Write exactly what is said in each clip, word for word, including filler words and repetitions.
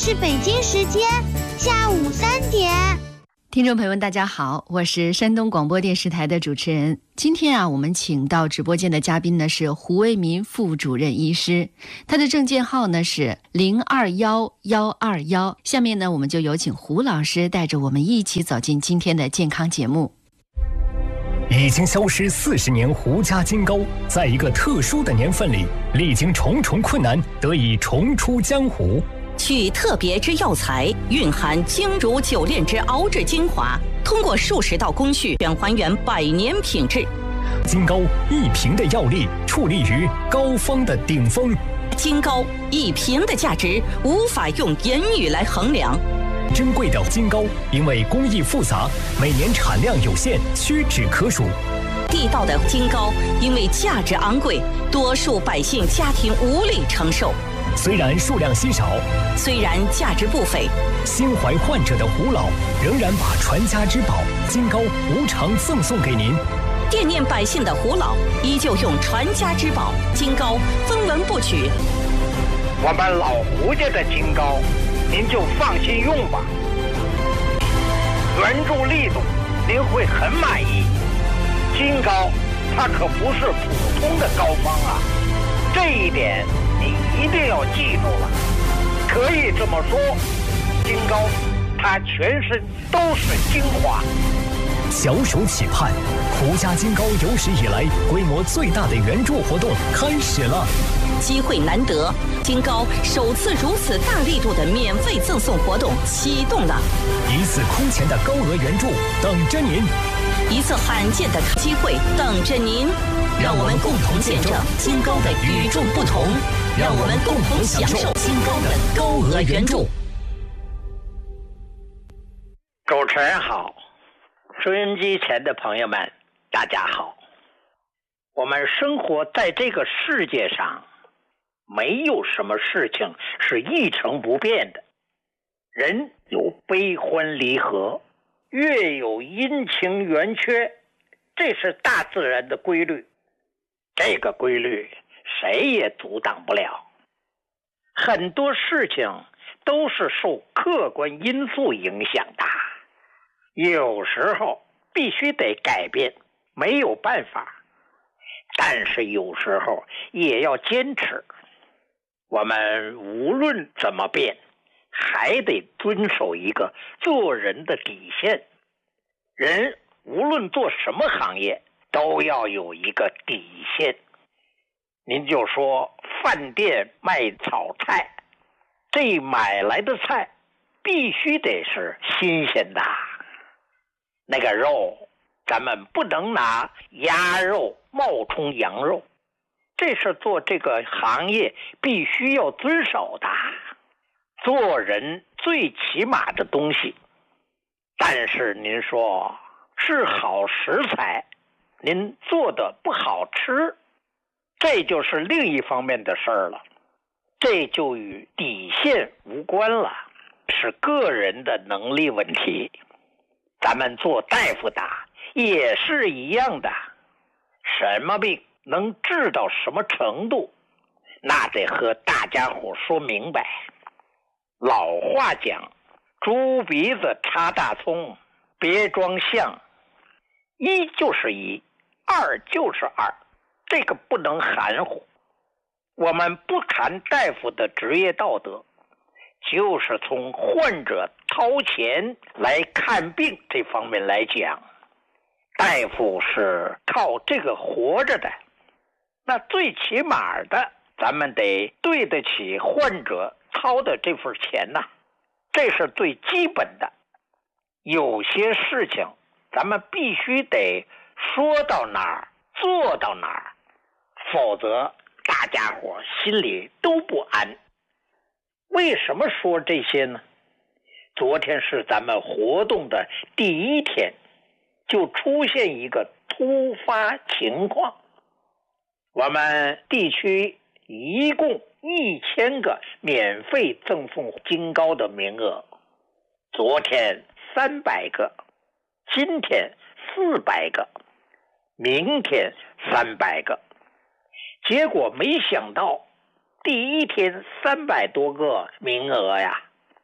是北京时间下午三点。 听众朋友们大家好，我是山东广播电视台的主持人。今天啊，我们请到直播间的嘉宾呢是胡为民副主任医师，他的证件号呢是零二幺幺二幺。下面呢，我们就有请胡老师带着我们一起走进今天的健康节目。 已经消失四十年胡家金膏，在一个特殊的年份里，历经重重困难，得以重出江湖。 取特别之药材，蕴含精如久炼之熬制精华，通过数十道工序，便还原百年品质。 金膏一瓶的药力，矗立于膏方的顶峰。 金膏一瓶的价值，无法用言语来衡量。 珍贵的金膏，因为工艺复杂，每年产量有限，屈指可数。 地道的金膏，因为价值昂贵，多数百姓家庭无力承受。 虽然数量稀少， 虽然价值不菲， 心怀患者的胡老仍然把传家之宝金膏无偿赠送给您。 惦念百姓的胡老依旧用传家之宝金膏分文不取。 我们老胡家的金膏，您就放心用吧，原著力度您会很满意。金膏它可不是普通的膏方啊，这一点你一定要记住了。可以这么说，金膏它全身都是精华。 小手企盼，胡家金膏有史以来规模最大的援助活动开始了。 机会难得，金膏首次如此大力度的免费赠送活动启动了。 一次空前的高额援助等着您， 一次罕见的机会等着您。让我们共同见证金膏的与众不同，让我们共同享受金膏的高额援助。 主持人好，收音机前的朋友们大家好。我们生活在这个世界上，没有什么事情是一成不变的。人有悲欢离合，月有阴晴圆缺，这是大自然的规律。这个规律谁也阻挡不了。很多事情都是受客观因素影响的，有时候必须得改变，没有办法，但是有时候也要坚持。我们无论怎么变，还得遵守一个做人的底线。人无论做什么行业，都要有一个底线。您就说饭店卖炒菜，这买来的菜必须得是新鲜的，那个肉咱们不能拿鸭肉冒充羊肉，这是做这个行业必须要遵守的。做人最起码的东西，但是您说是好食材，您做的不好吃，这就是另一方面的事儿了，这就与底线无关了，是个人的能力问题。咱们做大夫的也是一样的，什么病能治到什么程度，那得和大家伙说明白。老话讲，猪鼻子插大葱，别装象，一就是一，二就是二，这个不能含糊。我们不谈大夫的职业道德，就是从患者掏钱来看病这方面来讲，大夫是靠这个活着的，那最起码的咱们得对得起患者掏的这份钱呐、啊，这是最基本的。有些事情咱们必须得说到哪儿做到哪儿，否则大家伙心里都不安。为什么说这些呢？昨天是咱们活动的第一天，就出现一个突发情况。我们地区一共一千个免费赠送金膏的名额，昨天三百个，今天四百个，明天三百个。结果没想到第一天三百多个名额呀，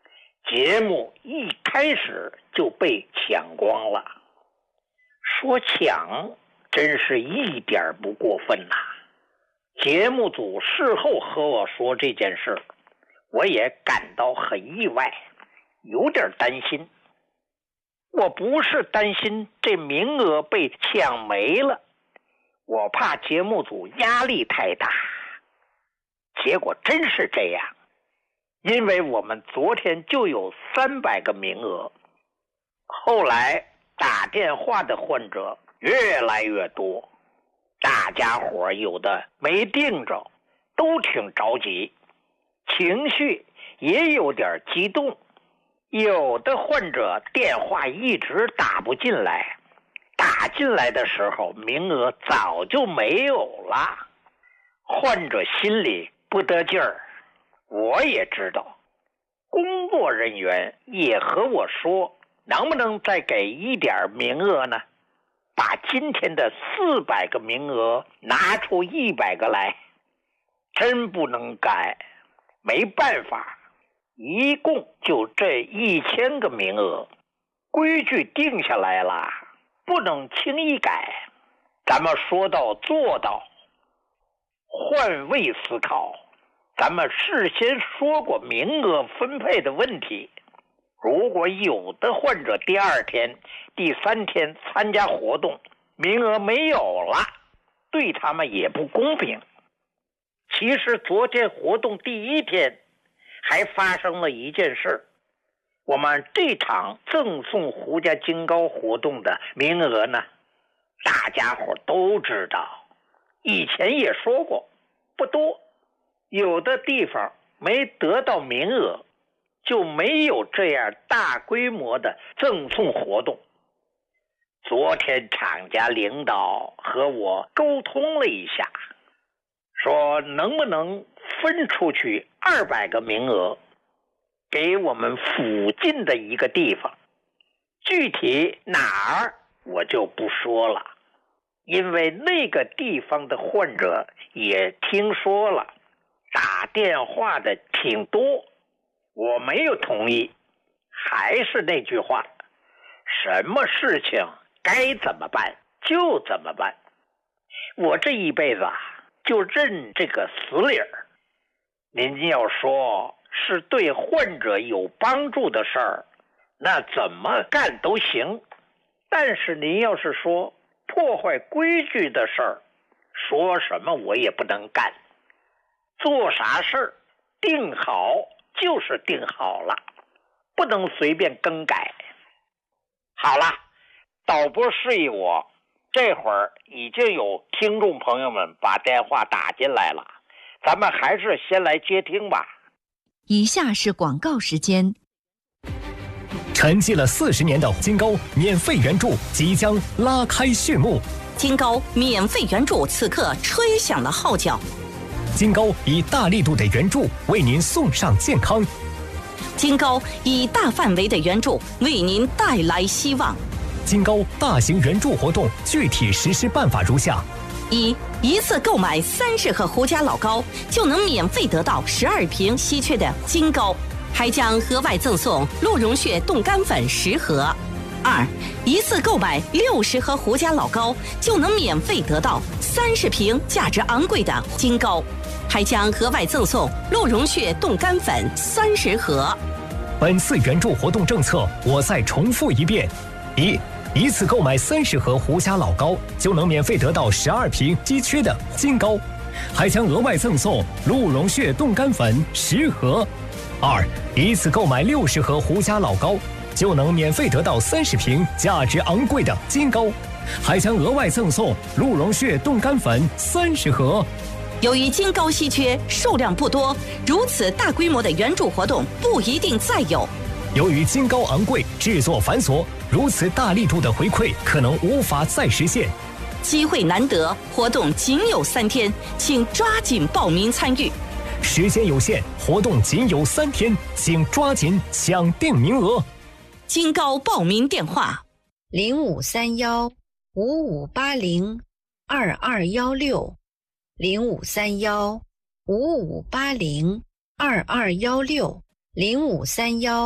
节目一开始就被抢光了。说抢真是一点不过分呐、啊！节目组事后和我说这件事，我也感到很意外，有点担心。我不是担心这名额被抢没了，我怕节目组压力太大。结果真是这样，因为我们昨天就有三百个名额，后来打电话的患者越来越多，大家伙有的没定着，都挺着急，情绪也有点激动。有的患者电话一直打不进来，打进来的时候名额早就没有了，患者心里不得劲儿。我也知道，工作人员也和我说，能不能再给一点名额呢？把今天的四百个名额拿出一百个来。真不能改，没办法，一共就这一千个名额，规矩定下来了，不能轻易改。咱们说到做到，换位思考，咱们事先说过名额分配的问题。如果有的患者第二天、第三天参加活动，名额没有了，对他们也不公平。其实昨天活动第一天还发生了一件事，我们这场赠送胡家金糕活动的名额呢，大家伙都知道，以前也说过，不多，有的地方没得到名额，就没有这样大规模的赠送活动。昨天厂家领导和我沟通了一下，说能不能分出去二百个名额给我们附近的一个地方，具体哪儿我就不说了，因为那个地方的患者也听说了，打电话的挺多，我没有同意。还是那句话，什么事情该怎么办就怎么办。我这一辈子啊，就认这个死理儿。您要说是对患者有帮助的事儿，那怎么干都行。但是您要是说破坏规矩的事儿，说什么我也不能干。做啥事儿定好就是定好了，不能随便更改。好了，导播示意我，这会儿已经有听众朋友们把电话打进来了，咱们还是先来接听吧。 以下是广告时间。 沉寂了四十年的金糕免费援助即将拉开序幕， 金糕免费援助此刻吹响了号角。 金糕以大力度的援助为您送上健康， 金糕以大范围的援助为您带来希望。 金糕大型援助活动具体实施办法如下： 一、一次购买三十盒胡家老糕，就能免费得到十二瓶稀缺的金糕，还将额外赠送鹿茸血冻干粉十盒。二、一次购买六十盒胡家老糕，就能免费得到三十瓶价值昂贵的金糕，还将额外赠送鹿茸血冻干粉三十盒。 本次援助活动政策我再重复一遍：一、一次购买三十盒胡家老糕，就能免费得到十二瓶稀缺的金糕，还将额外赠送鹿茸血冻干粉十盒。二、一次购买六十盒胡家老糕，就能免费得到三十瓶价值昂贵的金糕，还将额外赠送鹿茸血冻干粉三十盒。 由于金糕稀缺，数量不多，如此大规模的援助活动不一定再有。 由于金糕昂贵，制作繁琐，如此大力度的回馈可能无法再实现。 机会难得，活动仅有三天，请抓紧报名参与。 时间有限，活动仅有三天，请抓紧抢订名额。 金糕报名电话： 零五三幺五五八零二二幺六，零五三幺五五八零二二幺六，零五三幺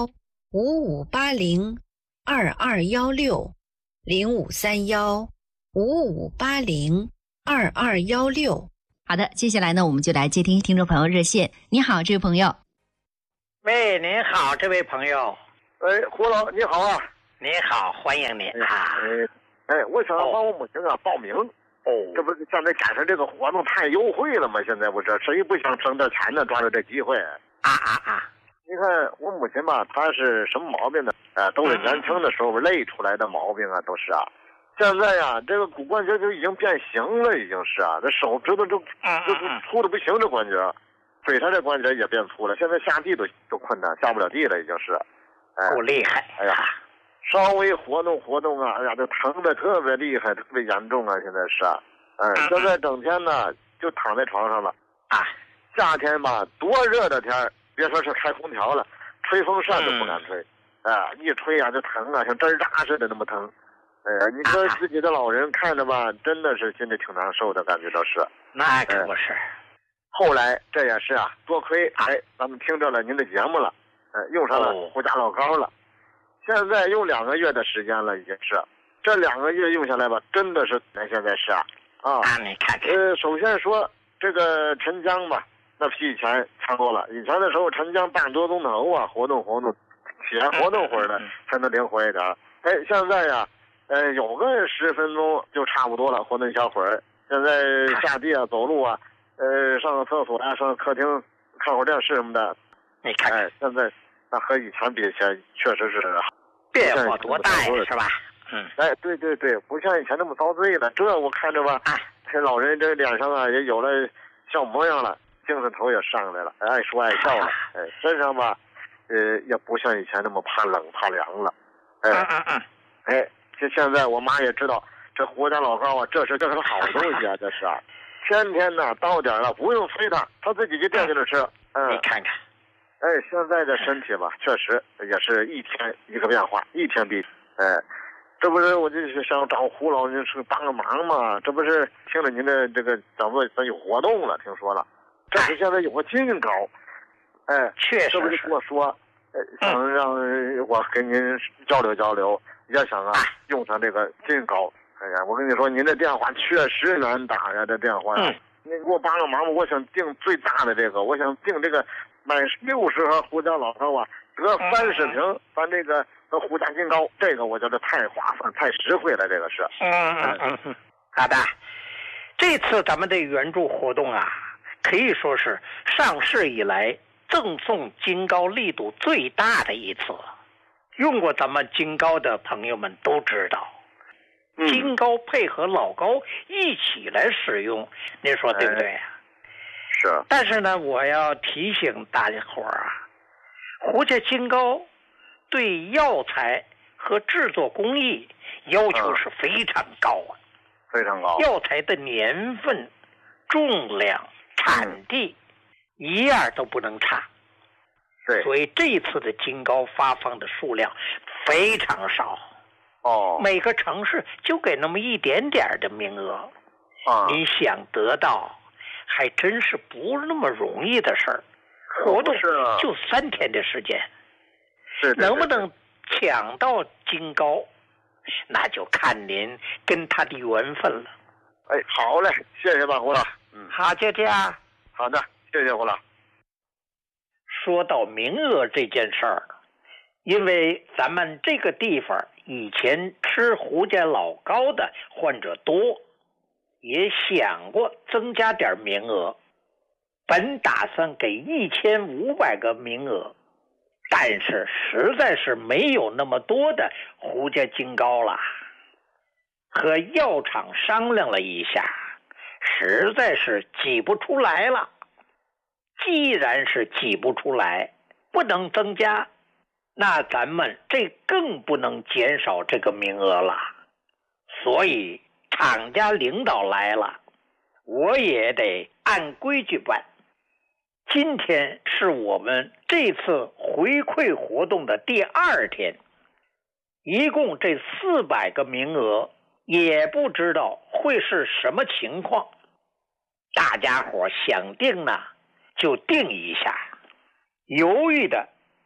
五五八零二二幺六零五三幺五五八零二二幺六。 好的，接下来呢，我们就来接听听众朋友热线。你好，这位朋友。 喂，您好，这位朋友。 哎，胡老，你好啊！ 您好，欢迎您啊！ 哎，哎，我想帮我母亲啊报名。哦，这不是现在赶上这个活动太优惠了吗？现在不是谁不想挣点钱呢？抓住这机会。 啊啊啊！ 你看我母亲吧，她是什么毛病呢？啊，都是年轻的时候累出来的毛病啊，都是啊。现在呀、啊，这个骨关节就已经变形了，已经是啊，这手指头就就粗的不行，这关节，腿上这关节也变粗了，现在下地都都困难，下不了地了，已经是。哎， 够厉害！ 哎呀，稍微活动活动啊，哎呀，这疼的特别厉害，特别严重啊，现在是啊。嗯，现在整天呢就躺在床上了啊。 夏天吧，多热的天，别说是开空调了，吹风扇都不敢吹，哎、嗯，一吹啊就疼啊，像针扎似的那么疼。哎呀，你说自己的老人看着吧，真的是心里挺难受的，感觉到是。 那可不是。 后来这也是啊，多亏哎，咱们听着了您的节目了，哎，用上了胡家老膏了。哦、现在用两个月的时间了，已经是。这两个月用下来吧，真的是，那现在是啊。啊， 你看看。 呃，首先说这个陈江吧，那比以前强多了。以前的时候，陈江半多钟头啊，活动活动，起来活动会儿的才能灵活一点。哎，现在呀。呃，有个十分钟就差不多了，活动一小会儿。现在下地啊，走路啊，呃，上个厕所啊，上客厅看会儿电视什么的。 你看， 哎，现在那和以前比起来，确实是变化多大呀，是吧？嗯。 哎，对对对，不像以前那么遭罪了。这我看着吧， 啊、 这老人这脸上啊也有了小模样了，精神头也上来了，爱说爱笑了。哎，身上吧，呃，也不像以前那么怕冷怕凉了。哎， 嗯嗯嗯， 哎。就现在我妈也知道这胡家老膏啊，这是这是个好东西啊，这是啊，天天呢到点了不用催他，他自己就惦记着吃。嗯， 你看看， 哎，现在的身体吧，确实也是一天一个变化，一天比哎，这不是我就是想找胡老您是帮个忙嘛？这不是听了您的这个讲座咱有活动了，听说了，这是现在有个金膏，哎， 确实， 这不是跟我说，哎，想让我跟您交流交流。也想啊，用上这个金膏。哎呀，我跟你说，您这电话确实难打呀，这电话。嗯。你给我帮个忙吧，我想订最大的这个，我想订这个买六十盒胡家老膏啊，得三十瓶，咱这个和胡家金膏，这个我觉得太划算，太实惠了，这个是。 嗯嗯嗯嗯。好的，这次咱们的援助活动啊，可以说是上市以来赠送金膏力度最大的一次。用过咱们金膏的朋友们都知道，嗯、金膏配合老膏一起来使用，您说对不对呀、啊？ 是。 但是呢，我要提醒大家伙儿啊，胡家金膏对药材和制作工艺要求是非常高啊， 嗯、非常高。 药材的年份、重量、产地、嗯、一样都不能差。 对， 所以这一次的金膏发放的数量非常少， 哦， 每个城市就给那么一点点的名额， 啊， 你想得到，还真是不是那么容易的事儿。活动就三天的时间， 是能不能抢到金膏，那就看您跟他的缘分了。 哎，好嘞，谢谢吧，胡老。 嗯，好，就这样。 好的，谢谢胡老。 说到名额这件事儿，因为咱们这个地方以前吃胡家老膏的患者多，也想过增加点名额，本打算给一千五百个名额，但是实在是没有那么多的胡家金膏了。和药厂商量了一下，实在是挤不出来了。既然是挤不出来，不能增加，那咱们这更不能减少这个名额了。所以厂家领导来了，我也得按规矩办。今天是我们这次回馈活动的第二天，一共这四百个名额，也不知道会是什么情况。大家伙想定呢就定一下，犹豫的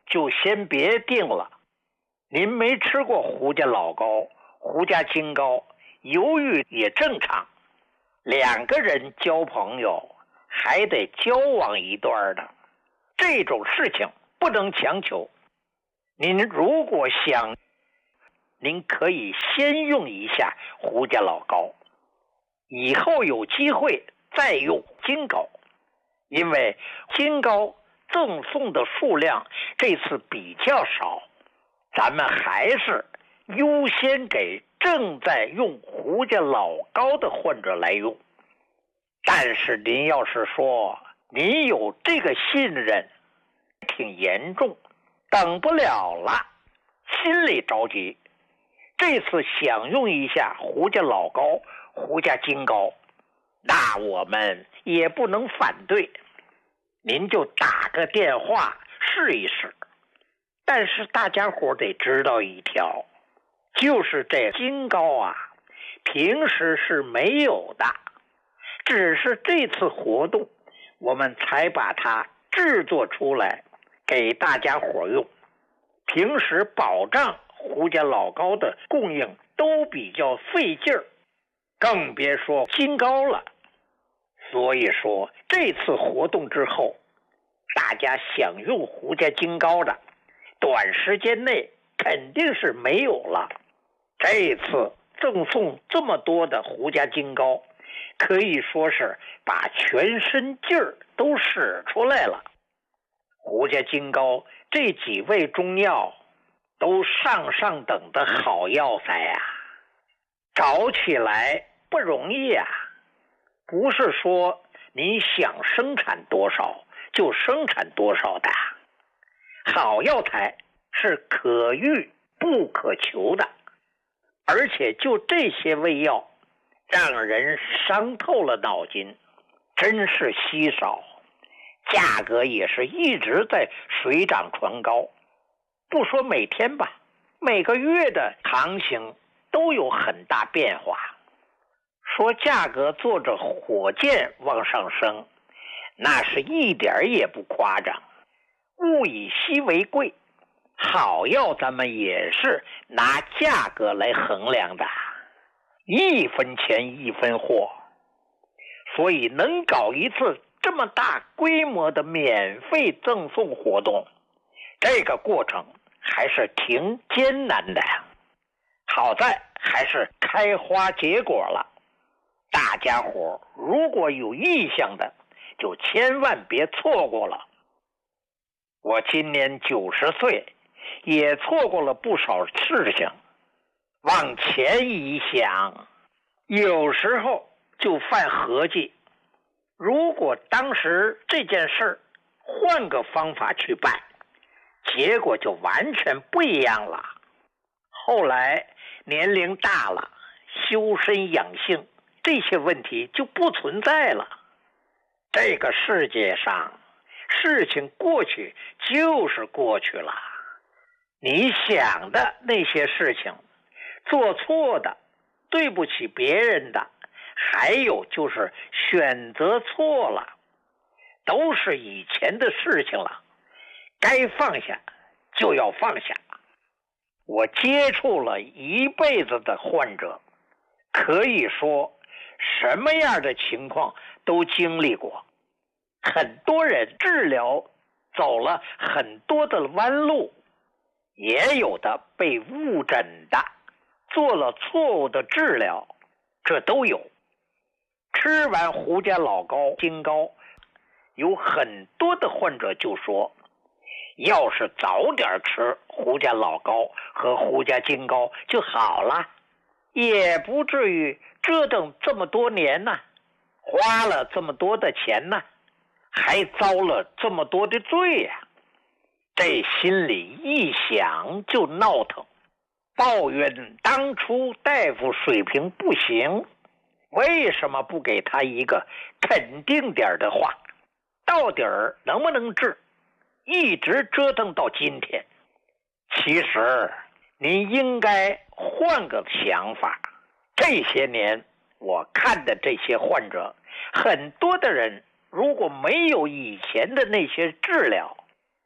就先别定了。您没吃过胡家老高、胡家金高，犹豫也正常。两个人交朋友还得交往一段的，这种事情不能强求。您如果想，您可以先用一下胡家老高，以后有机会再用金高，因为金高赠送的数量这次比较少，咱们还是优先给正在用胡家老高的患者来用。但是您要是说您有这个信任挺严重，等不了了，心里着急，这次想用一下胡家老高、胡家金高，那我们也不能反对，您就打个电话试一试。但是大家伙得知道一条，就是这金高啊，平时是没有的，只是这次活动我们才把它制作出来给大家伙用。平时保障胡家老高的供应都比较费劲儿，更别说金高了。所以说这次活动之后，大家想用胡家金高的，短时间内肯定是没有了。这次赠送这么多的胡家金高，可以说是把全身劲儿都使出来了。胡家金高这几味中药都上上等的好药材啊，找起来不容易啊，不是说你想生产多少就生产多少的。好药材是可遇不可求的，而且就这些味药让人伤透了脑筋，真是稀少，价格也是一直在水涨船高。不说每天吧，每个月的行情都有很大变化。说价格坐着火箭往上升，那是一点也不夸张。物以稀为贵，好药咱们也是拿价格来衡量的，一分钱一分货。所以能搞一次这么大规模的免费赠送活动，这个过程还是挺艰难的。好在还是开花结果了，大家伙如果有意向的，就千万别错过了。我今年九十岁，也错过了不少事情。往前一想，有时候就犯合计，如果当时这件事换个方法去办，结果就完全不一样了。后来年龄大了，修身养性这些问题就不存在了。这个世界上事情过去就是过去了，你想的那些事情，做错的，对不起别人的，还有就是选择错了，都是以前的事情了，该放下就要放下。我接触了一辈子的患者，可以说什么样的情况都经历过。很多人治疗走了很多的弯路，也有的被误诊的，做了错误的治疗，这都有。吃完胡家老高、金高，有很多的患者就说，要是早点吃胡家老高和胡家金高就好了，也不至于折腾这么多年呢，花了这么多的钱呢，还遭了这么多的罪呀、啊！这心里一想就闹腾，抱怨当初大夫水平不行，为什么不给他一个肯定点的话？到底儿能不能治？一直折腾到今天。其实您应该换个想法。这些年我看的这些患者，很多的人如果没有以前的那些治疗，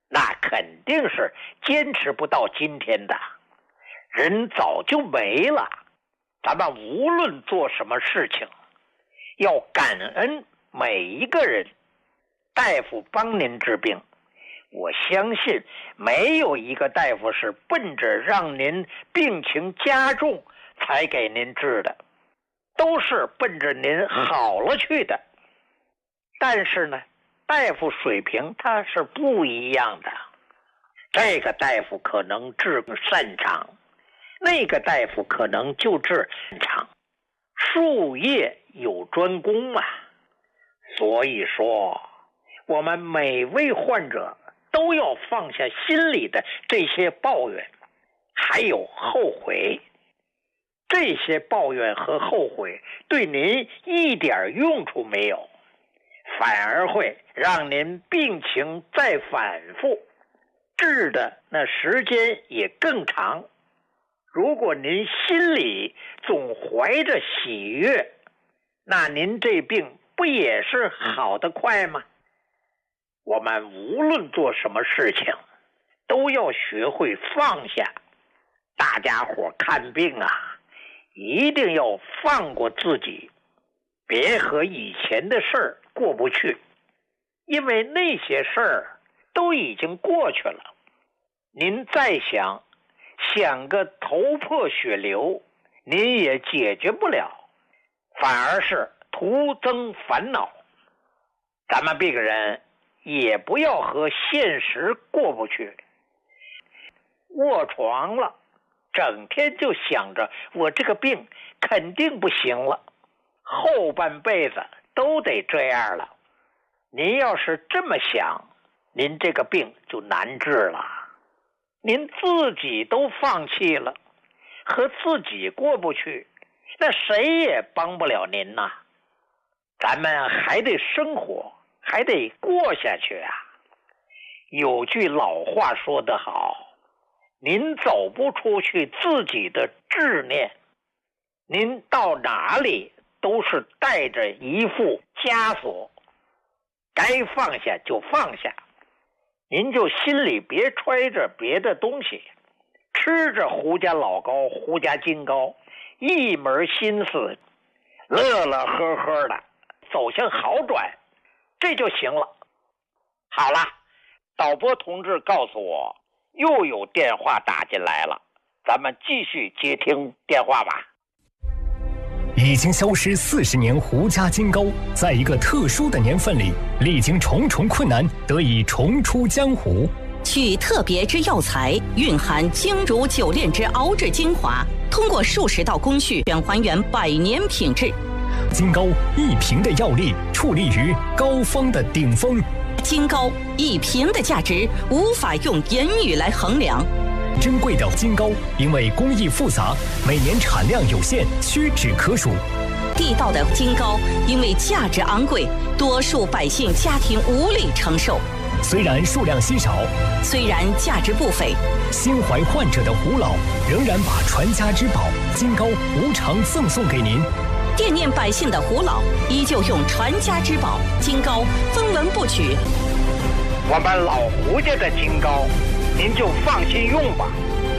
那肯定是坚持不到今天的，人早就没了。咱们无论做什么事情，要感恩每一个人。大夫帮您治病，我相信没有一个大夫是奔着让您病情加重才给您治的，都是奔着您好了去的。但是呢，大夫水平他是不一样的，这个大夫可能治擅长，那个大夫可能就治擅长，术业有专攻啊。所以说我们每位患者都要放下心里的这些抱怨还有后悔，这些抱怨和后悔对您一点用处没有，反而会让您病情再反复，治的那时间也更长。如果您心里总怀着喜悦，那您这病不也是好得快吗？我们无论做什么事情都要学会放下。大家伙看病啊，一定要放过自己，别和以前的事儿过不去，因为那些事儿都已经过去了。您再想想个头破血流，您也解决不了，反而是徒增烦恼。咱们病人也不要和现实过不去，卧床了，整天就想着我这个病肯定不行了，后半辈子都得这样了。您要是这么想，您这个病就难治了。您自己都放弃了，和自己过不去，那谁也帮不了您呐。咱们还得生活，还得过下去啊。有句老话说得好，您走不出去自己的执念，您到哪里都是带着一副枷锁，该放下就放下，您就心里别揣着别的东西，吃着胡家老膏胡家金膏，一门心思乐乐呵呵的走向好转，这就行了。好了，导播同志告诉我又有电话打进来了，咱们继续接听电话吧。 已经消失四十年胡家金膏，在一个特殊的年份里，历经重重困难，得以重出江湖。 取特别之药材，蕴含精茹久炼之熬制精华，通过数十道工序，全还原百年品质。 金膏一瓶的药力，矗立于膏方的顶峰。 金膏一瓶的价值，无法用言语来衡量。 珍贵的金膏，因为工艺复杂，每年产量有限，屈指可数。 地道的金膏，因为价值昂贵，多数百姓家庭无力承受。 虽然数量稀少， 虽然价值不菲， 心怀患者的胡老仍然把传家之宝金膏无偿赠送给您。 惦念百姓的胡老依旧用传家之宝金膏分文不取。 我们老胡家的金膏您就放心用吧，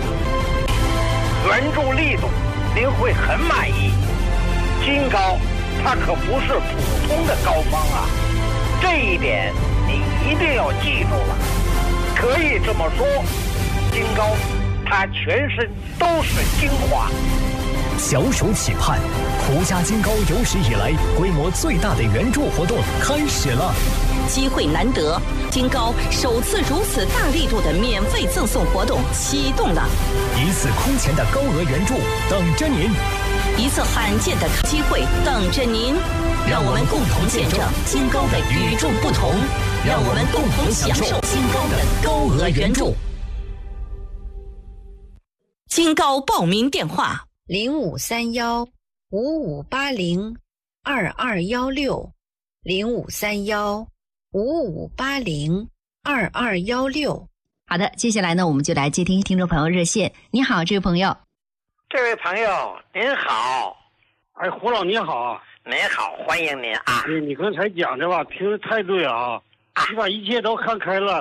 原著力度您会很满意。金膏它可不是普通的膏方啊，这一点你一定要记住了。可以这么说，金膏它全身都是精华。 小手企盼，胡家金膏有史以来规模最大的援助活动开始了。 机会难得，金膏首次如此大力度的免费赠送活动启动了。 一次空前的高额援助等着您， 一次罕见的机会等着您。让我们共同见证金膏的与众不同，让我们共同享受金膏的高额援助。金膏报名电话： 零五三幺五五八零二二幺六，零五三幺五五八零二二幺六。 好的，接下来呢，我们就来接听听众朋友热线。你好，这位朋友。 这位朋友您好。 哎，胡老你好。 您好，欢迎您啊。 你刚才讲的吧，听得太对了啊，你把一切都看开了，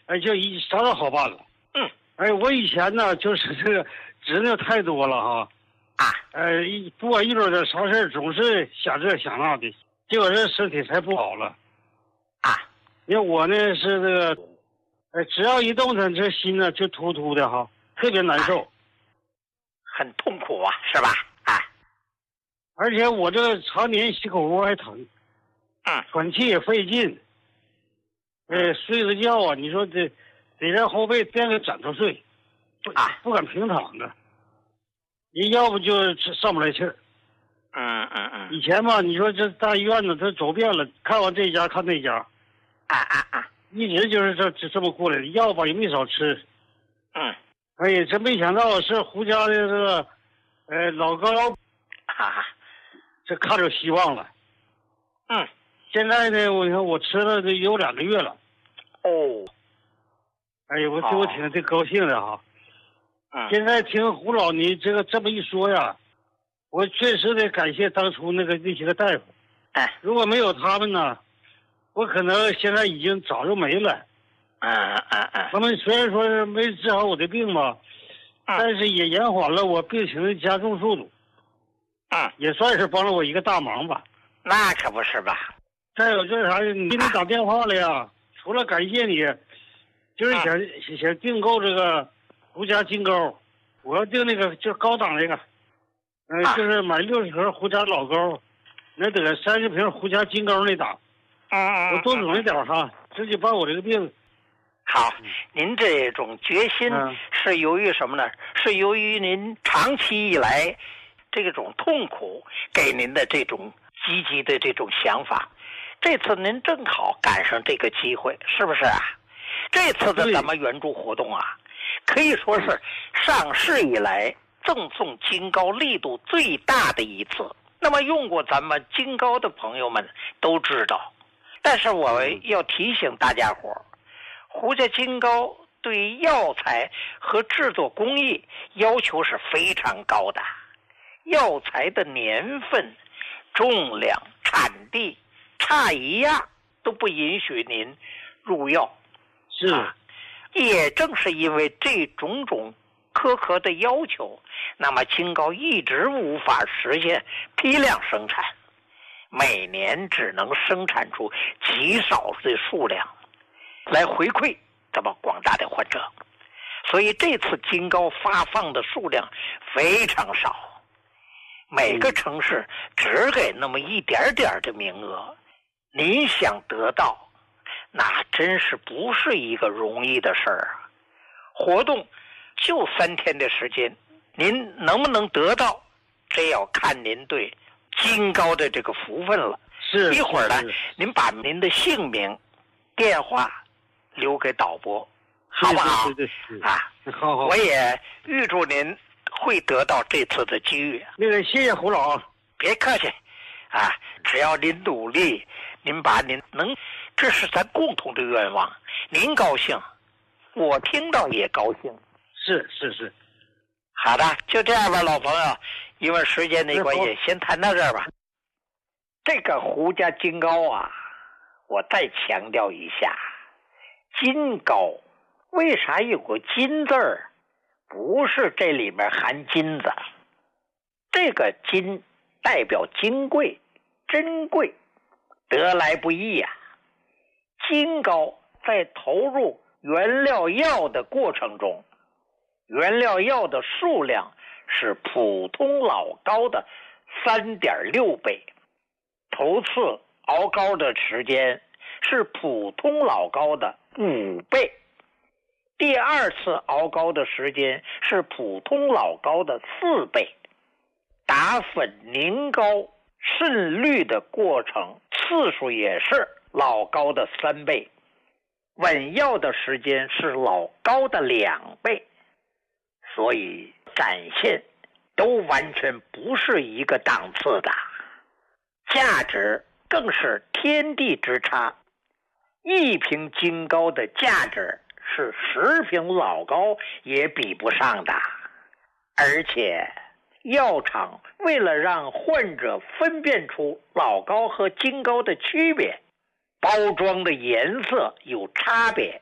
哎，就一啥都好办了。 嗯， 哎，我以前呢就是这个执拗太多了哈。 啊， 呃，一不管遇到点啥事总是想这想那的，结果这身体才不好了。 啊， 因为我呢是这个，呃，只要一动弹，这心呢就突突的哈，特别难受，啊、 很痛苦啊，是吧？啊， 而且我这常年心口窝还疼， 嗯， 喘气也费劲，呃，睡个觉啊，你说这得让后背垫个枕头睡，不啊， 不敢平躺着。你要不就上不来气儿。 嗯嗯嗯。 以前吧，你说这大医院呢，他走遍了，看完这家看那家。 啊啊啊！ 一直就是这这这么过来的，药吧也没少吃。 嗯。 哎呀，真没想到是胡家的这个，呃，老高， 啊， 这看着希望了。 嗯。 现在呢，我看我吃了这有两个月了。 哦。 哎呀，我对我挺挺高兴的哈。 嗯， 现在听胡老你这个这么一说呀，我确实得感谢当初那个那些个大夫。 哎， 如果没有他们呢，我可能现在已经早就没了。 嗯嗯嗯。 他们虽然说是没治好我的病吧， 嗯、 但是也延缓了我病情的加重速度。 嗯， 也算是帮了我一个大忙吧。 那可不是吧？ 再有就是啥，你给你打电话了呀，除了感谢你，就是想、啊、想订购这个。胡家金钩，我要订那个就是高档那个，嗯、呃啊，就是买六十盒胡家老钩，那得三十瓶胡家金钩那档。 嗯， 我多整一点哈，直接把我这个病。 好，您这种决心是由于什么呢？是由于您长期以来这种痛苦给您的这种积极的这种想法。这次您正好赶上这个机会，是不是啊？这次的咱们援助活动啊。可以说是上市以来赠送金膏力度最大的一次。那么用过咱们金膏的朋友们都知道，但是我要提醒大家伙，胡家金膏对药材和制作工艺要求是非常高的，药材的年份、重量、产地差一样都不允许您入药。 是。啊， 也正是因为这种种苛刻的要求，那么金膏一直无法实现批量生产，每年只能生产出极少的数量来回馈咱们广大的患者，所以这次金膏发放的数量非常少，每个城市只给那么一点点的名额，您想得到那真是不是一个容易的事儿啊！活动就三天的时间，您能不能得到，这要看您对金膏的这个福分了。 是， 一会儿呢，您把您的姓名、电话留给导播，好不好？ 对对对， 啊， 好好。 我也预祝您会得到这次的机遇。 那个，谢谢胡老， 别客气，啊，只要您努力，您把您能。这是咱共同的愿望，您高兴，我听到也高兴。 是是是， 好的，就这样吧，老朋友，因为时间的关系，先谈到这儿吧。这个胡家金膏啊，我再强调一下，金膏为啥有个金字儿？不是这里面含金子，这个金代表金贵、珍贵，得来不易呀、啊。金膏在投入原料药的过程中，原料药的数量是普通老膏的 三点六 倍，头次熬膏的时间是普通老膏的五倍，第二次熬膏的时间是普通老膏的四倍，打粉凝膏渗滤的过程次数也是老膏的三倍，稳药的时间是老膏的两倍，所以展现都完全不是一个档次的，价值更是天地之差。一瓶金膏的价值是十瓶老膏也比不上的，而且药厂为了让患者分辨出老膏和金膏的区别，包装的颜色有差别，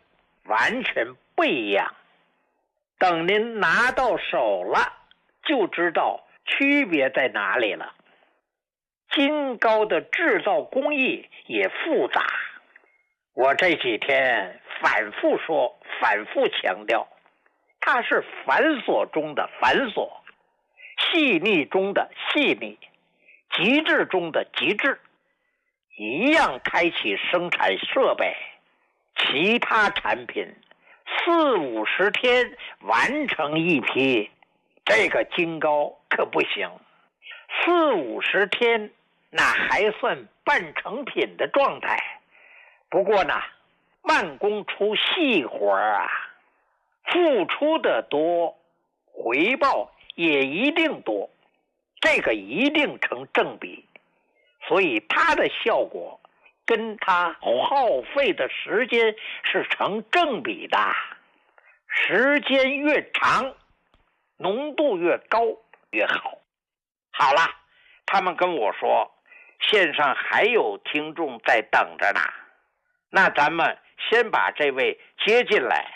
完全不一样。等您拿到手了，就知道区别在哪里了。金糕的制造工艺也复杂，我这几天反复说，反复强调，它是繁琐中的繁琐，细腻中的细腻，极致中的极致。一样开启生产设备，其他产品四五十天完成一批，这个金糕可不行。四五十天那还算半成品的状态，不过呢，慢工出细活啊，付出的多，回报也一定多，这个一定成正比。所以它的效果跟它耗费的时间是成正比的，时间越长，浓度越高越好。好了，他们跟我说线上还有听众在等着呢，那咱们先把这位接进来。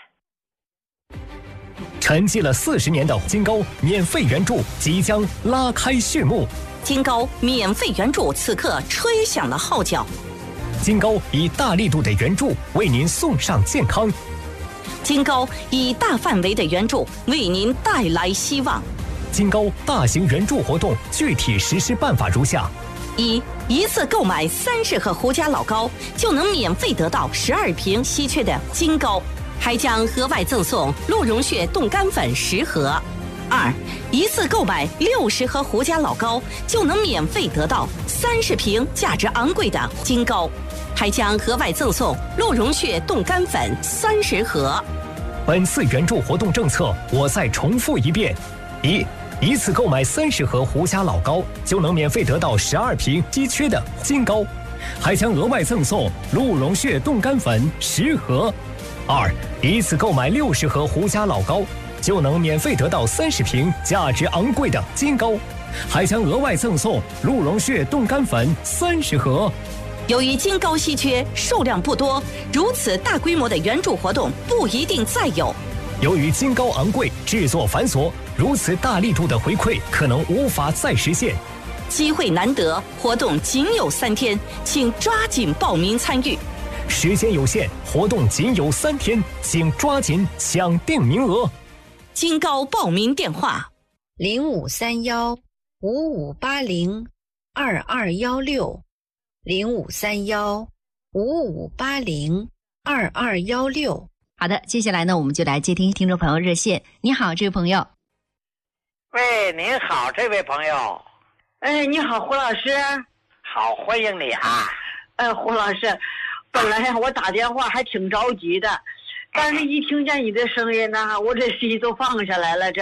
沉寂了四十年的金糕免费援助即将拉开序幕。 金糕免费援助此刻吹响了号角。 金糕以大力度的援助为您送上健康。 金糕以大范围的援助为您带来希望。 金糕大型援助活动具体实施办法如下： 一、一次购买三十盒胡家老糕，就能免费得到十二瓶稀缺的金糕，还将额外赠送鹿茸血冻干粉十盒。二、一次购买六十盒胡家老糕，就能免费得到三十瓶价值昂贵的金糕，还将额外赠送鹿茸血冻干粉三十盒。 本次援助活动政策，我再重复一遍：一、一次购买三十盒胡家老糕，就能免费得到十二瓶稀缺的金糕，还将额外赠送鹿茸血冻干粉十盒。二、一次购买六十盒胡家老糕，就能免费得到三十瓶价值昂贵的金糕，还将额外赠送鹿茸血冻干粉三十盒。 由于金糕稀缺，数量不多，如此大规模的援助活动不一定再有。 由于金糕昂贵，制作繁琐，如此大力度的回馈可能无法再实现。 机会难得，活动仅有三天，请抓紧报名参与。 时间有限，活动仅有三天，请抓紧抢定名额。 金糕报名电话： 零五三幺五五八零二二幺六，零五三幺五五八零二二幺六。 好的，接下来呢，我们就来接听听众朋友热线。你好，这位朋友。 喂，您好，这位朋友。 哎，你好，胡老师。 好，欢迎你啊。 呃，胡老师，本来我打电话还挺着急的。但是一听见你的声音呢，我这心都放下来了。这，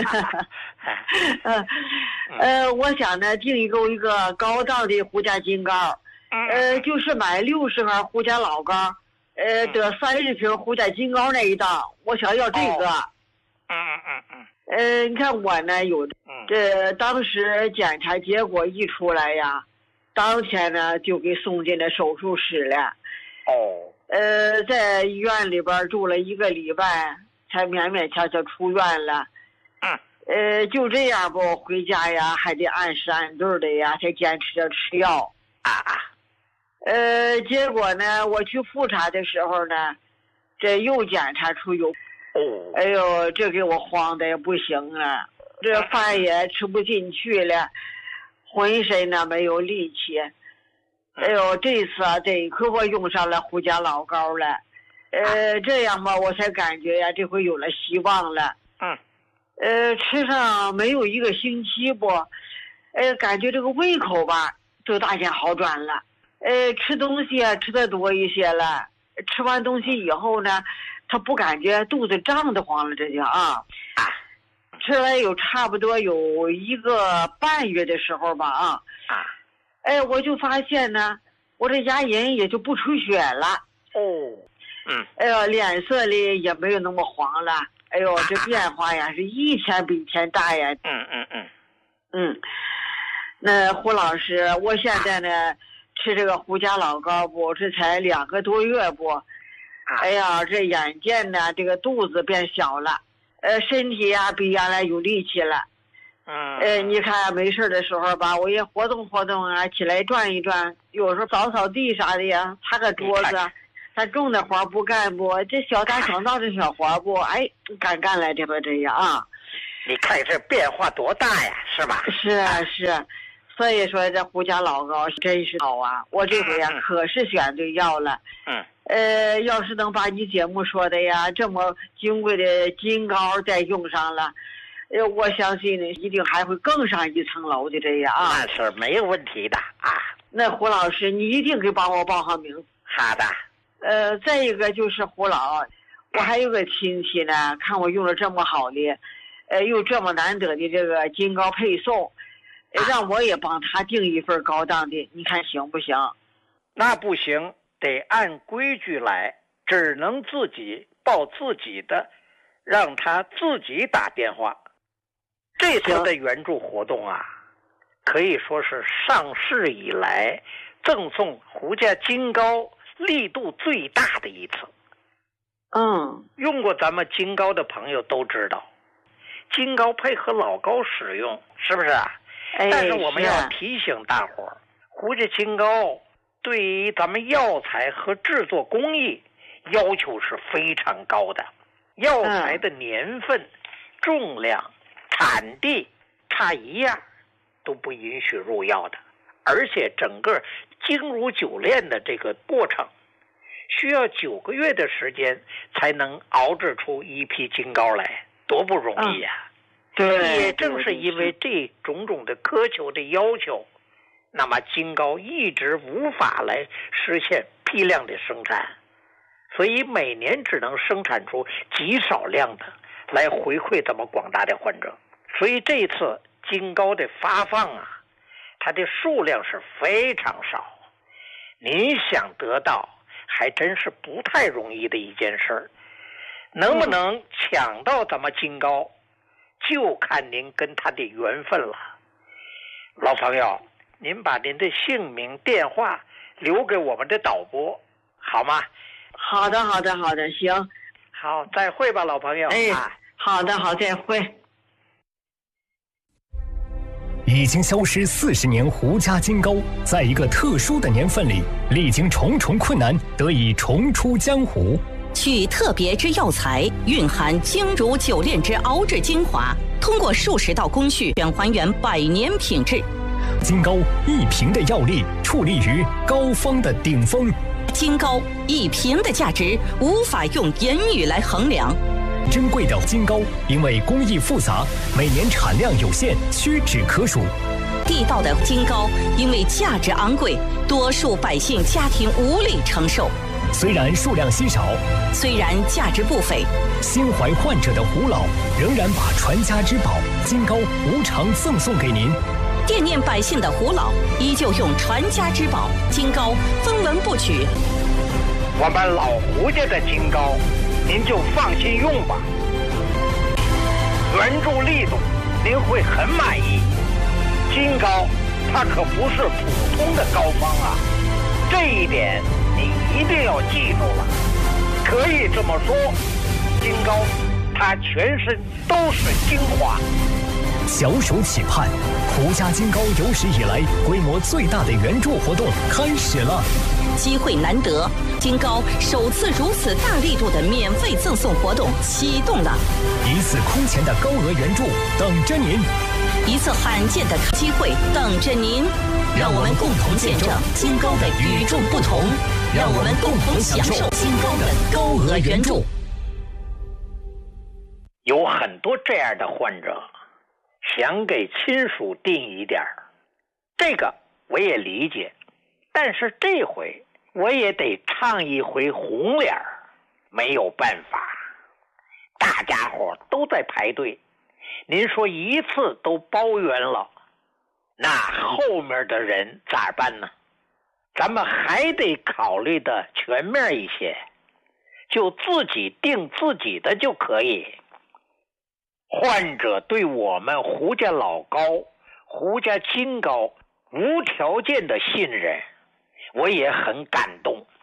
呃，呃，我想呢订一个一个高档的胡家金糕，呃，就是买六十盒胡家老糕，呃，得三十瓶胡家金糕那一档，我想要这个。 嗯嗯嗯。 呃，你看我呢有，这当时检查结果一出来呀，当天呢就给送进了手术室了。 哦。 呃，在医院里边住了一个礼拜，才勉勉强强出院了。 嗯。 呃，就这样吧，回家呀还得按时按顿的呀，才坚持着吃药。 啊啊。 呃，结果呢，我去复查的时候呢，这又检查出有。 哦。 哎呦，这给我慌的也不行啊，这饭也吃不进去了，浑身呢没有力气。哎呦，这次啊，这可我用上了胡家老糕了，呃，这样吧，我才感觉呀，这回有了希望了。 嗯。 呃，吃上没有一个星期不，呃，感觉这个胃口吧，都大见好转了。呃，吃东西啊，吃的多一些了。吃完东西以后呢，他不感觉肚子胀得慌了，这就啊。 啊。 吃了有差不多有一个半月的时候吧，啊。 啊。 哎，我就发现呢，我这牙龈也就不出血了。 哦，嗯， 哎呦，脸色里也没有那么黄了。哎呦，这变化呀是一天比一天大呀。 嗯嗯嗯， 嗯，那胡老师，我现在呢吃这个胡家老糕不，这才两个多月不， 哎呀，这眼见呢，这个肚子变小了，呃，身体呀、啊、比原来有力气了。 嗯， 呃，你看没事的时候吧，我也活动活动啊，起来转一转，有时候扫扫地啥的呀，擦个桌子。他重的活不干不，这小打小闹的小活不，哎，敢干来这不这样啊？ 你看这变化多大呀，是吧？ 是啊是，所以说这胡家老高真是好啊！我这回呀、啊、可是选对药了。 嗯。 呃，要是能把你节目说的呀这么金贵的金膏再用上了，呃，我相信呢一定还会更上一层楼的这样啊。 那是没有问题的啊。 那胡老师，你一定给帮我报上名。 好的。 呃，再一个就是胡老，我还有个亲戚呢，看我用了这么好的，呃，又这么难得的这个金膏配送，呃、让我也帮他订一份高档的，你看行不行？ 那不行，得按规矩来，只能自己报自己的，让他自己打电话。这次的援助活动啊，可以说是上市以来赠送胡家金膏力度最大的一次。 嗯， 用过咱们金膏的朋友都知道，金膏配合老膏使用，是不是啊？ 哎， 但是我们要提醒大伙儿，胡家金膏对于咱们药材和制作工艺要求是非常高的，药材的年份、嗯、重量、产地差一样都不允许入药的，而且整个精如酒炼的这个过程需要九个月的时间才能熬制出一批金膏来，多不容易呀、啊嗯！对， 也正是因为这种种的苛求的要求，那么金膏一直无法来实现批量的生产，所以每年只能生产出极少量的来回馈咱们广大的患者。所以这次金膏的发放啊，它的数量是非常少，您想得到还真是不太容易的一件事儿。能不能抢到咱们金膏，就看您跟他的缘分了。老朋友，您把您的姓名电话留给我们的导播好吗？ 好的好的好的，行， 好，再会吧老朋友。 哎，好的好，再会。 已经消失四十年胡家金膏，在一个特殊的年份里，历经重重困难，得以重出江湖。 取特别之药材，蕴含精如酒炼之熬制精华，通过数十道工序，全还原百年品质。 金膏一瓶的药力，矗立于膏方的顶峰。 金膏一瓶的价值，无法用言语来衡量。 珍贵的金膏，因为工艺复杂，每年产量有限，屈指可数。 地道的金膏，因为价值昂贵，多数百姓家庭无力承受。 虽然数量稀少， 虽然价值不菲， 心怀患者的胡老仍然把传家之宝金膏无偿赠送给您。 惦念百姓的胡老依旧用传家之宝金膏分文不取。 我们老胡家的金膏，您就放心用吧，援助力度您会很满意。金膏它可不是普通的膏方啊，这一点你一定要记住了。可以这么说，金膏它全身都是精华。 小手企盼，胡家金膏有史以来规模最大的援助活动开始了。 机会难得，金膏首次如此大力度的免费赠送活动启动了。 一次空前的高额援助等着您， 一次罕见的机会等着您。让我们共同见证金膏的与众不同，让我们共同享受金膏的高额援助。 有很多这样的患者想给亲属订一点，这个我也理解，但是这回我也得唱一回红脸，没有办法，大家伙都在排队，您说一次都包圆了，那后面的人咋办呢？咱们还得考虑的全面一些，就自己订自己的就可以。患者对我们胡家老膏、胡家金膏无条件的信任，我也很感动。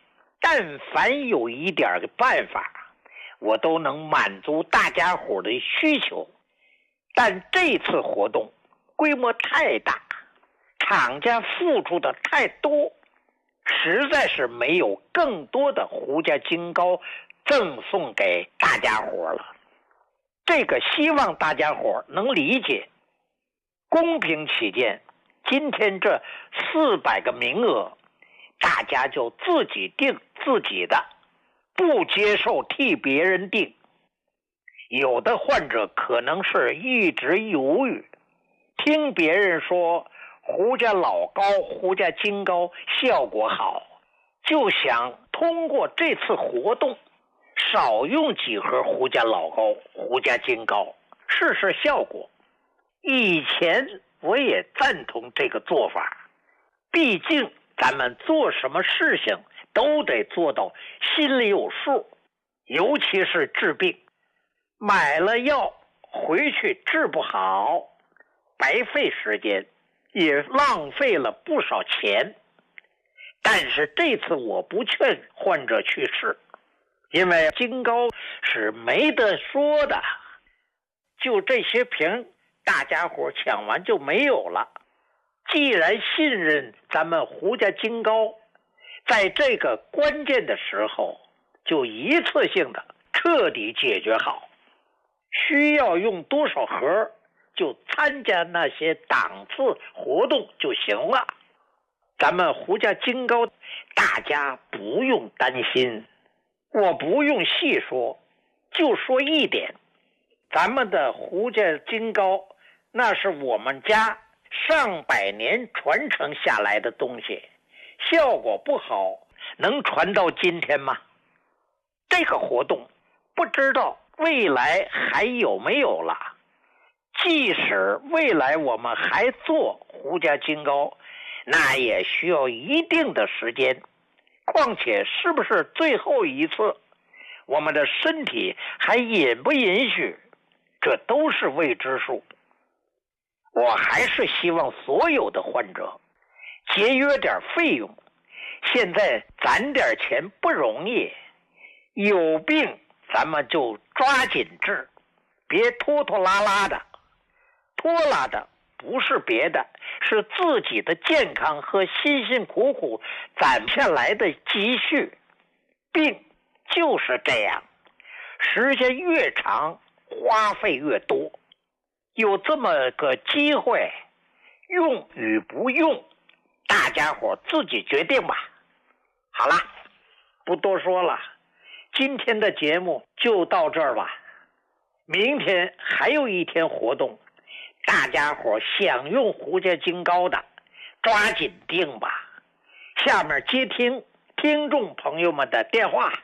但凡有一点的办法，我都能满足大家伙的需求。但这次活动规模太大，厂家付出的太多，实在是没有更多的胡家金糕赠送给大家伙了。这个希望大家伙能理解。公平起见，今天这四百个名额，大家就自己定自己的，不接受替别人定。有的患者可能是一直犹豫，听别人说胡家老糕、胡家金糕效果好，就想通过这次活动少用几盒胡家老糕、胡家金糕，试试效果。以前我也赞同这个做法，毕竟咱们做什么事情都得做到心里有数，尤其是治病，买了药回去治不好，白费时间，也浪费了不少钱。但是这次我不劝患者去试，因为金糕是没得说的，就这些瓶大家伙抢完就没有了。既然信任咱们胡家金糕，在这个关键的时候就一次性的彻底解决好，需要用多少盒就参加那些档次活动就行了。咱们胡家金糕大家不用担心，我不用细说，就说一点，咱们的胡家金糕那是我们家上百年传承下来的东西，效果不好能传到今天吗？这个活动不知道未来还有没有了。即使未来我们还做胡家金糕，那也需要一定的时间，况且是不是最后一次，我们的身体还允不允许，这都是未知数。我还是希望所有的患者节约点费用，现在攒点钱不容易，有病咱们就抓紧治，别拖拖拉拉的。拖拉的不是别的，是自己的健康和辛辛苦苦攒下来的积蓄。病就是这样，时间越长花费越多。有这么个机会，用与不用大家伙自己决定吧。好了，不多说了，今天的节目就到这儿吧。明天还有一天活动，大家伙想用胡家金糕的抓紧订吧。下面接听听众朋友们的电话。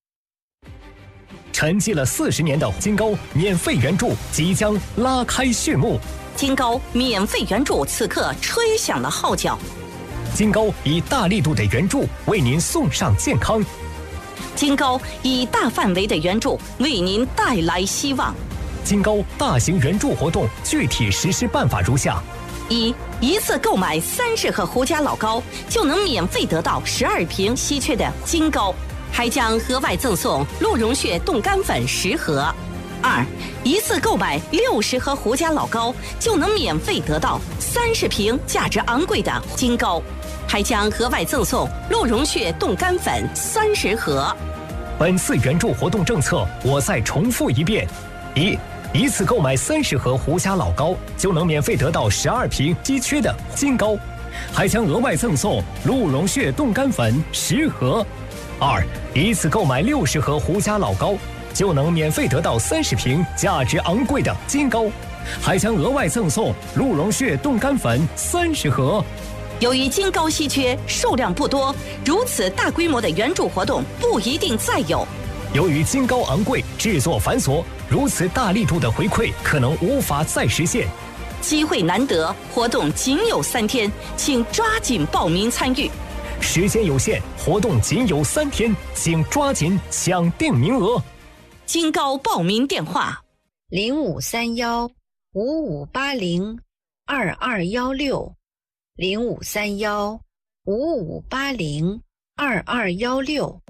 沉寂了四十年的金糕免费援助即将拉开序幕， 金糕免费援助此刻吹响了号角。 金糕以大力度的援助为您送上健康， 金糕以大范围的援助为您带来希望。 金糕大型援助活动具体实施办法如下： 一、一次购买三十盒胡家老糕，就能免费得到十二瓶稀缺的金糕，还将额外赠送鹿茸血冻干粉十盒。二、一次购买六十盒胡家老糕，就能免费得到三十瓶价值昂贵的金糕，还将额外赠送鹿茸血冻干粉三十盒。 本次援助活动政策，我再重复一遍：一、一次购买三十盒胡家老糕，就能免费得到十二瓶稀缺的金糕，还将额外赠送鹿茸血冻干粉十盒。二、一次购买六十盒胡家老糕，就能免费得到三十瓶价值昂贵的金糕，还将额外赠送鹿茸血冻干粉三十盒。 由于金糕稀缺，数量不多，如此大规模的援助活动不一定再有。 由于金糕昂贵，制作繁琐，如此大力度的回馈可能无法再实现。 机会难得，活动仅有三天，请抓紧报名参与。 时间有限，活动仅有三天，请抓紧抢订名额。 金糕报名电话： 零五三幺五五八零二二幺六，零五三幺五五八零二二幺六。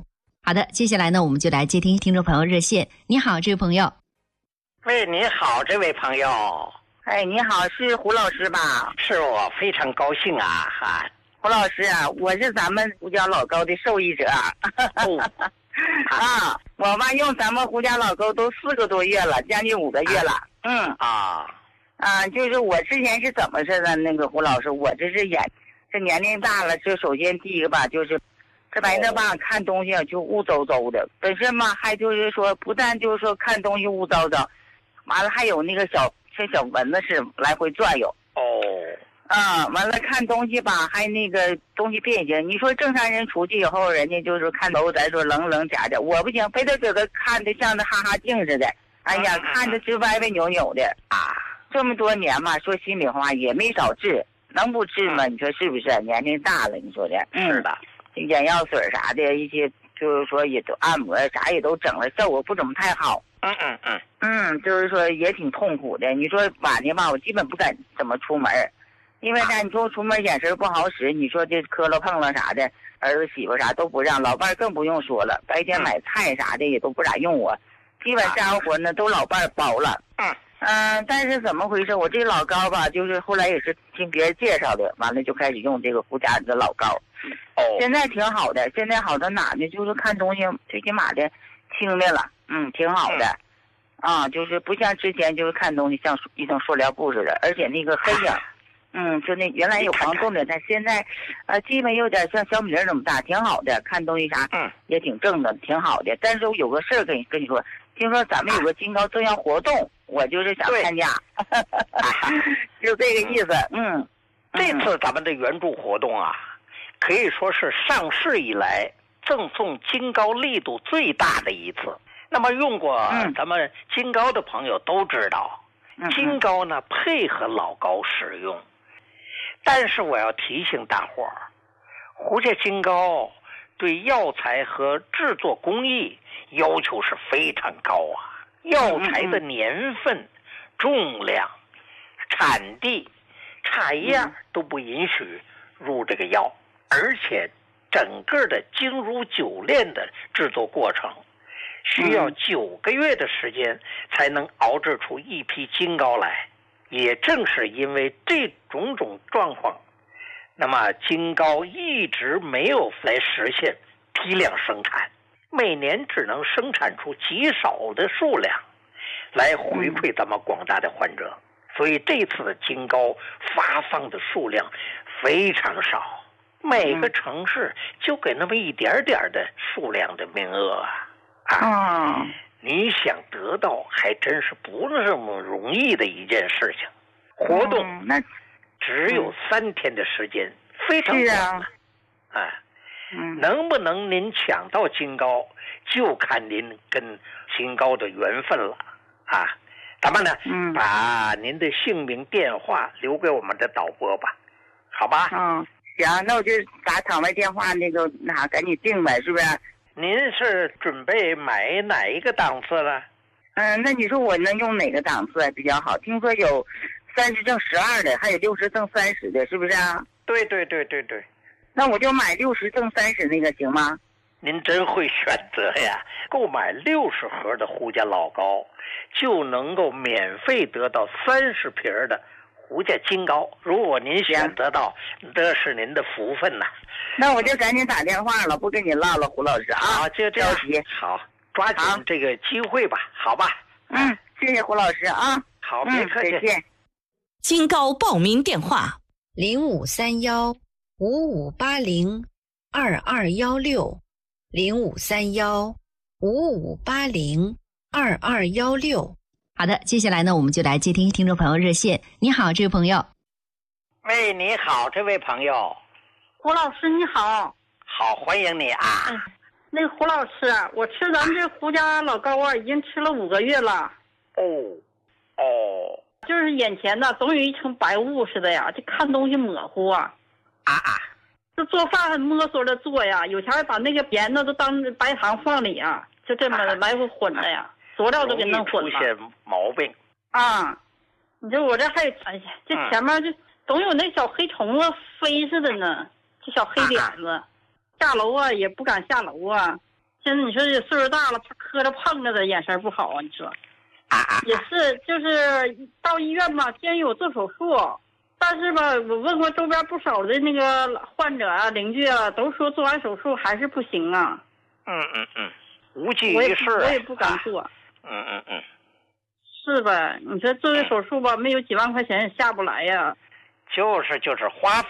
好的，接下来呢，我们就来接听听众朋友热线。你好，这位朋友。 喂，你好，这位朋友。 哎，你好，是胡老师吧？ 是我，非常高兴啊！哈， 胡老师啊，我是咱们胡椒老膏的受益者。 哦、 啊，我妈用咱们胡椒老膏都四个多月了，将近五个月了。嗯啊啊，就是我之前是怎么似的？那个胡老师，我这是眼，这年龄大了，就首先第一个吧，就是这玩意儿吧，看东西就雾糟糟的。本身嘛，还就是说，不但就是说看东西雾糟糟，完了还有那个小像小蚊子似的来回转悠。 哦。 啊，完了看东西吧，还那个东西变形。你说正常人出去以后，人家就是看楼，咱说棱棱假假，我不行，非得搁这看的像那哈哈镜似的。哎呀，嗯、看着直歪歪扭扭的啊！这么多年嘛，说心里话也没少治，能不治吗？你说是不是？年龄大了，你说的。 是的。 眼药水啥的，一些就是说也都按摩啥也都整了，效果不怎么太好。 嗯嗯嗯。 嗯，就是说也挺痛苦的。你说晚上吧，我基本不敢怎么出门，因为啥？你说出门眼神不好使，你说这磕了碰了啥的，儿子媳妇啥都不让，老伴更不用说了。白天买菜啥的也都不咋用我，基本家务活呢都老伴包了。 嗯。 嗯，但是怎么回事？我这老膏吧，就是后来也是听别人介绍的，完了就开始用这个胡家的老膏。 哦。 现在挺好的，现在好到哪呢？就是看东西最起码的轻的了，嗯，挺好的。嗯、啊，就是不像之前就是看东西像一层塑料布似的，而且那个黑影，嗯，就那原来有黄豆的，但现在呃基本有点像小米粒那么大，挺好的。看东西啥，嗯，也挺正的，挺好的。但是有个事儿跟你跟你说，听说咱们有个金高正要活动。我就是想参加，就这个意思。嗯， 这次咱们的援助活动啊，可以说是上市以来赠送金膏力度最大的一次。那么用过咱们金膏的朋友都知道，嗯、金膏呢配合老膏使用。但是我要提醒大伙儿，胡家金膏对药材和制作工艺要求是非常高啊。药材的年份、嗯、重量、产地差一样都不允许入这个药，而且整个的精如酒炼的制作过程需要九个月的时间才能熬制出一批金膏来。也正是因为这种种状况，那么金膏一直没有来实现批量生产，每年只能生产出极少的数量来回馈咱们广大的患者，所以这次的金膏发放的数量非常少，每个城市就给那么一点点的数量的名额啊！啊，你想得到还真是不那么容易的一件事情。活动那只有三天的时间，非常短啊！啊嗯、能不能您抢到金膏，就看您跟金膏的缘分了啊！咱们呢，嗯、把您的姓名、电话留给我们的导播吧，好吧？ 嗯，行，那我就打场外电话，那个那啥，赶紧定呗，是不是？ 您是准备买哪一个档次了？ 嗯，那你说我能用哪个档次比较好？听说有三十赠十二的，还有六十赠三十的，是不是啊？ 对对对对对。 那我就买六十赠三十那个行吗？ 您真会选择呀！购买六十盒的胡家老膏，就能够免费得到三十瓶的胡家金膏。如果您选择到，这是您的福分呐。 那我就赶紧打电话了，不跟你唠了，胡老师啊。 好，就这样。好，抓紧这个机会吧，好吧？ 嗯，谢谢胡老师啊。 好，别客气。 再见。 金膏报名电话： 零五三幺五五八零二二幺六，零五三幺五五八零二二幺六。 好的，接下来呢，我们就来接听听众朋友热线。你好，这位朋友。 喂，你好，这位朋友。 胡老师你好。 好，欢迎你啊。 嗯、那个胡老师，我吃咱们这胡家老膏啊，已经吃了五个月了。 哦，哦。 就是眼前呢，总有一层白雾似的呀，就看东西模糊啊。 啊啊！ 这做饭摸索着做呀，有钱把那个盐呢都当白糖放里啊，就这么来回混了呀，佐料都给弄混了。 出现毛病。 啊，你说我这还有，哎呀，这前面就总有那小黑虫子飞似的呢，这小黑点子，啊、下楼啊也不敢下楼啊。 现在你说这岁数大了，他磕着碰着的，眼神不好啊，你说。啊。也是，就是到医院吧，建议我做手术，但是吧，我问过周边不少的那个患者啊、邻居啊，都说做完手术还是不行啊。 嗯嗯嗯，无济于事。 我也不敢做。 嗯嗯嗯。 是吧？你说做个手术吧，没有几万块钱也下不来呀。 就是就是花费。